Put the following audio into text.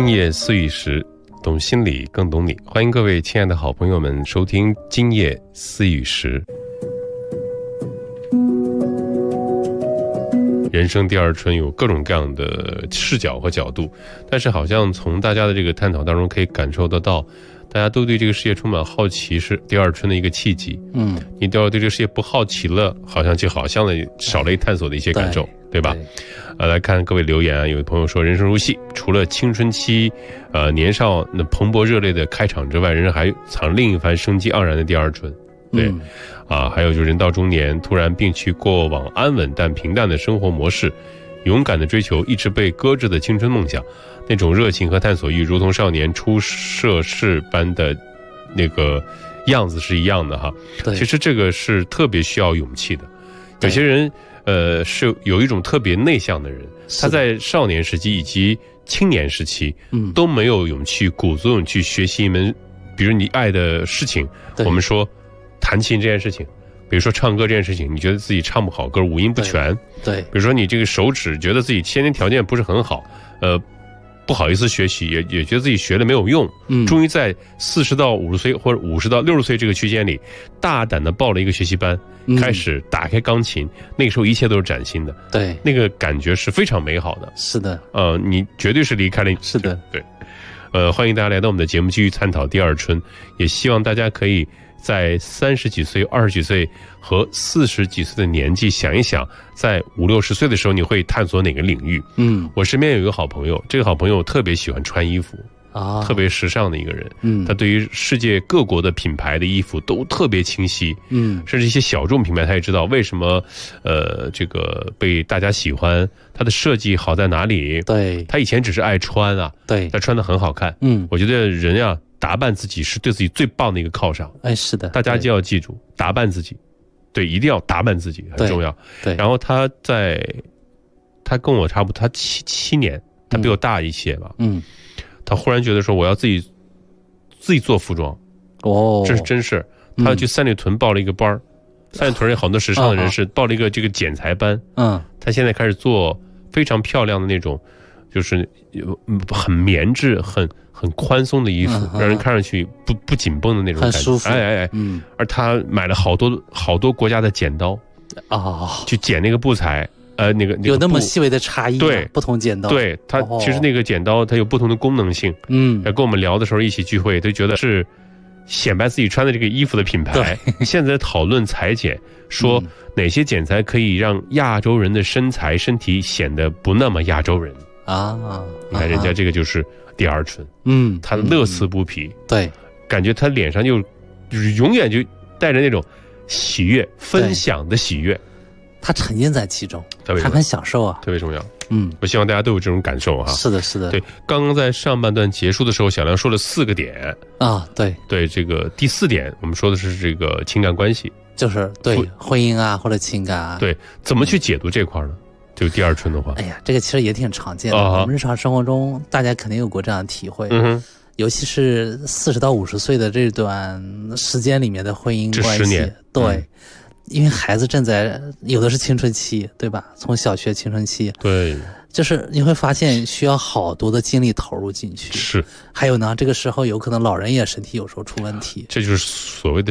今夜思雨时，懂心理更懂你。欢迎各位亲爱的好朋友们收听今夜思雨时。人生第二春有各种各样的视角和角度，但是好像从大家的这个探讨当中可以感受得到，大家都对这个世界充满好奇，是第二春的一个契机。你都要对这个世界不好奇了，好像少了一探索的一些感受，对吧？来看各位留言啊，有朋友说人生如戏，除了青春期年少那蓬勃热烈的开场之外，人生还藏另一番生机盎然的第二春。对，还有就是人到中年，突然摒弃过往安稳但平淡的生活模式，勇敢的追求一直被搁置的青春梦想，那种热情和探索欲，如同少年出涉世般的那个样子是一样的哈。其实这个是特别需要勇气的。有些人是有一种特别内向的人，他在少年时期以及青年时期，都没有勇气鼓足勇气学习一门，比如你爱的事情，我们说弹琴这件事情，比如说唱歌这件事情，你觉得自己唱不好歌，五音不全，对，比如说你这个手指觉得自己先天条件不是很好，不好意思学习，也觉得自己学了没有用，终于在40到50岁或者50到60岁这个区间里，大胆的报了一个学习班，开始打开钢琴，那个时候一切都是崭新的，对，那个感觉是非常美好的。是的，你绝对是离开了，是的，对，欢迎大家来到我们的节目，继续探讨第二春，也希望大家可以在30几岁、20几岁和40几岁的年纪想一想，在50、60岁的时候你会探索哪个领域。我身边有一个好朋友，这个好朋友特别喜欢穿衣服啊，特别时尚的一个人。他对于世界各国的品牌的衣服都特别清晰。甚至一些小众品牌他也知道为什么这个被大家喜欢，它的设计好在哪里。对，他以前只是爱穿啊，对，他穿得很好看。我觉得人呀，打扮自己是对自己最棒的一个犒赏。是的，大家就要记住打扮自己，对，一定要打扮自己，很重要。对，然后他跟我差不多，他7年，他比我大一些吧。他忽然觉得说我要自己做服装。这是真事。他要去三里屯报了一个班，三里屯有好多时尚的人士报了一个这个剪裁班。他现在开始做非常漂亮的那种，就是很棉质、很宽松的衣服，让人看上去不紧绷的那种感觉，很舒服。而他买了好多国家的剪刀去剪那个布材。那个有那么细微的差异，对，不同剪刀，对，它其实那个剪刀它有不同的功能性。跟我们聊的时候一起聚会，都觉得是显摆自己穿的这个衣服的品牌。现在讨论裁剪，说哪些剪裁可以让亚洲人的身体显得不那么亚洲人啊？你看人家这个就是第二春，他乐此不疲，对，感觉他脸上就是永远就带着那种喜悦，分享的喜悦。他沉浸在其中，他很享受啊，特别重要。我希望大家都有这种感受哈。是的，是的。对，刚刚在上半段结束的时候，小梁说了4个点啊，对，这个第4点我们说的是这个情感关系，就是对婚姻啊或者情感啊，对，怎么去解读这块呢？就第二春的话，这个其实也挺常见的。我们日常生活中大家肯定有过这样的体会。尤其是40到50岁的这段时间里面的婚姻关系，这10年，对。因为孩子正在有的是青春期，对吧？从小学青春期，对，就是你会发现需要好多的精力投入进去。是，还有呢，这个时候有可能老人也身体有时候出问题，这就是所谓的